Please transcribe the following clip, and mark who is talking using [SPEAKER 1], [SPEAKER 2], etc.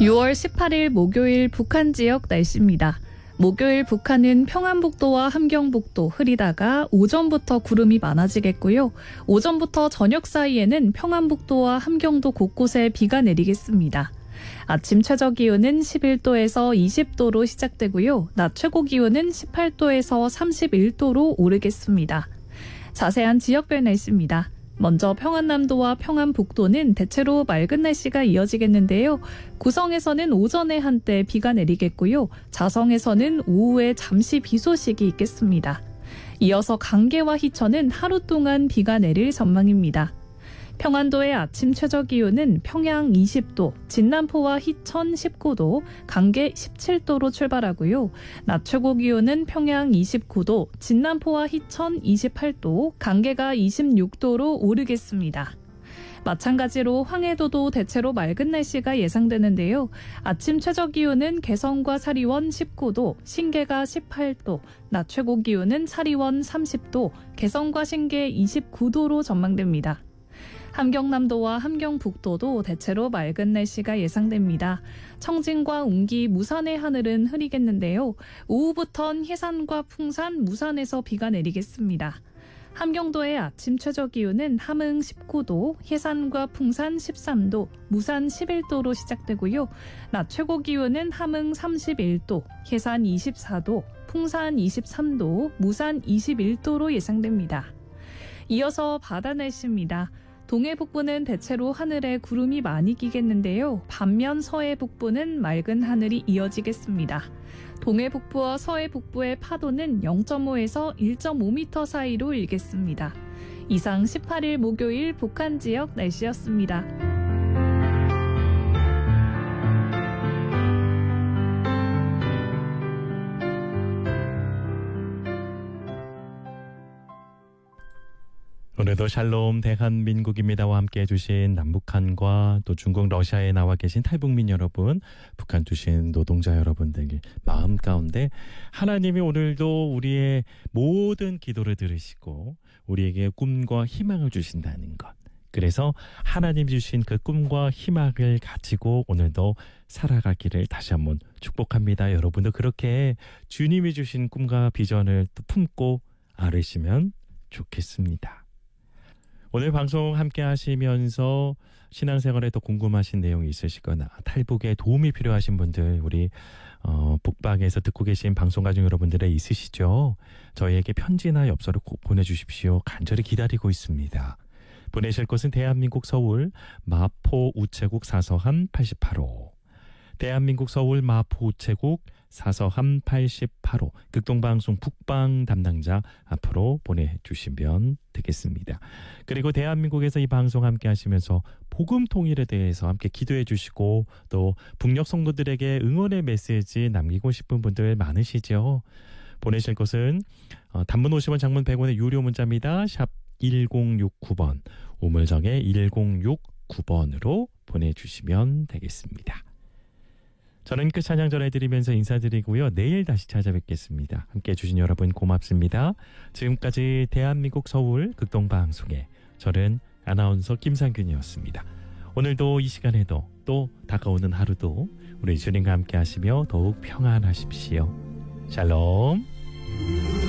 [SPEAKER 1] 6월 18일 목요일 북한 지역 날씨입니다. 목요일 북한은 평안북도와 함경북도 흐리다가 오전부터 구름이 많아지겠고요. 오전부터 저녁 사이에는 평안북도와 함경도 곳곳에 비가 내리겠습니다. 아침 최저기온은 11도에서 20도로 시작되고요. 낮 최고기온은 18도에서 31도로 오르겠습니다. 자세한 지역별 날씨입니다. 먼저 평안남도와 평안북도는 대체로 맑은 날씨가 이어지겠는데요. 구성에서는 오전에 한때 비가 내리겠고요. 자성에서는 오후에 잠시 비 소식이 있겠습니다. 이어서 강계와 희천은 하루 동안 비가 내릴 전망입니다. 평안도의 아침 최저기온은 평양 20도, 진남포와 희천 19도, 강계 17도로 출발하고요. 낮 최고기온은 평양 29도, 진남포와 희천 28도, 강계가 26도로 오르겠습니다. 마찬가지로 황해도도 대체로 맑은 날씨가 예상되는데요. 아침 최저기온은 개성과 사리원 19도, 신계가 18도, 낮 최고기온은 사리원 30도, 개성과 신계 29도로 전망됩니다. 함경남도와 함경북도도 대체로 맑은 날씨가 예상됩니다. 청진과 웅기, 무산의 하늘은 흐리겠는데요. 오후부턴 해산과 풍산, 무산에서 비가 내리겠습니다. 함경도의 아침 최저기온은 함흥 19도, 해산과 풍산 13도, 무산 11도로 시작되고요. 낮 최고기온은 함흥 31도, 해산 24도, 풍산 23도, 무산 21도로 예상됩니다. 이어서 바다 날씨입니다. 동해 북부는 대체로 하늘에 구름이 많이 끼겠는데요. 반면 서해 북부는 맑은 하늘이 이어지겠습니다. 동해 북부와 서해 북부의 파도는 0.5에서 1.5m 사이로 일겠습니다. 이상 18일 목요일 북한 지역 날씨였습니다.
[SPEAKER 2] 오늘도 샬롬 대한민국입니다와 함께해 주신 남북한과 또 중국 러시아에 나와 계신 탈북민 여러분, 북한 주신 노동자 여러분들 마음 가운데 하나님이 오늘도 우리의 모든 기도를 들으시고 우리에게 꿈과 희망을 주신다는 것. 그래서 하나님 주신 그 꿈과 희망을 가지고 오늘도 살아가기를 다시 한번 축복합니다. 여러분도 그렇게 주님이 주신 꿈과 비전을 또 품고 아르시면 좋겠습니다. 오늘 방송 함께 하시면서 신앙생활에 더 궁금하신 내용이 있으시거나 탈북에 도움이 필요하신 분들, 우리 북방에서 듣고 계신 방송 가족 여러분들에 있으시죠? 저희에게 편지나 엽서를 꼭 보내주십시오. 간절히 기다리고 있습니다. 보내실 곳은 대한민국 서울 마포 우체국 사서함 88호, 대한민국 서울 마포 우체국 사서함 88호, 극동방송 북방 담당자 앞으로 보내주시면 되겠습니다. 그리고 대한민국에서 이 방송 함께 하시면서 복음 통일에 대해서 함께 기도해 주시고 또 북녘 성도들에게 응원의 메시지 남기고 싶은 분들 많으시죠? 보내실 곳은 단문 50원, 장문 100원의 유료 문자입니다. 샵 1069번, 우물정의 1069번으로 보내주시면 되겠습니다. 저는 끝 찬양 전해드리면서 인사드리고요. 내일 다시 찾아뵙겠습니다. 함께해 주신 여러분 고맙습니다. 지금까지 대한민국 서울 극동방송의 저는 아나운서 김상균이었습니다. 오늘도 이 시간에도 또 다가오는 하루도 우리 주님과 함께 하시며 더욱 평안하십시오. 샬롬.